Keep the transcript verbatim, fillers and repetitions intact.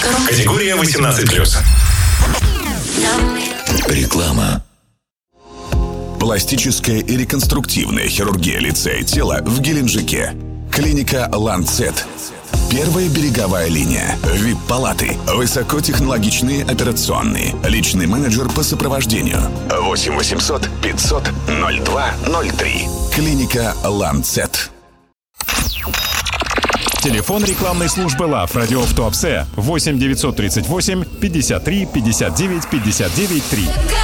точка ру. Категория восемнадцать плюс. Реклама. Пластическая и реконструктивная хирургия лица и тела в Геленджике. Клиника Ланцет. Первая береговая линия. ви ай пи-палаты. Высокотехнологичные операционные. Личный менеджер по сопровождению. восемь восемьсот пятьсот ноль два ноль три. Клиника Ланцет. Телефон рекламной службы ЛАВ Радио в Туапсе восемь девятьсот тридцать восемь пятьдесят три пятьдесят девять пятьдесят девять три.